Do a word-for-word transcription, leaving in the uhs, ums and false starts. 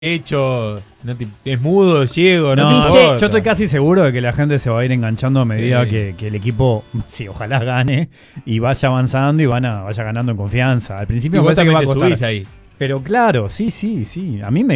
hecho, no te- es mudo, ciego, no, No, te dice, importa. yo estoy casi seguro de que la gente se va a ir enganchando a medida Sí. que, que el equipo, sí, ojalá gane y vaya avanzando y van a, vaya ganando en confianza. Al principio Y me vos parece que también va a te costar. subís ahí. Pero claro, sí, sí, sí. A mí me